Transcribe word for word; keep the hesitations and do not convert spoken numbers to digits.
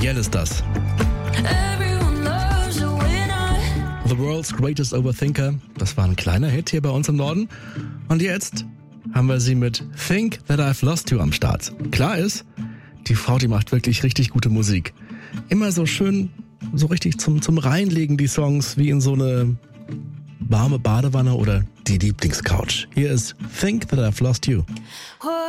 genial ist das. The World's Greatest Overthinker, das war ein kleiner Hit hier bei uns im Norden. Und jetzt haben wir sie mit Think That I've Lost You am Start. Klar ist, die Frau, die macht wirklich richtig gute Musik. Immer so schön, so richtig zum, zum Reinlegen die Songs, wie in so eine warme Badewanne oder die Lieblingscouch. Hier ist Think That I've Lost You.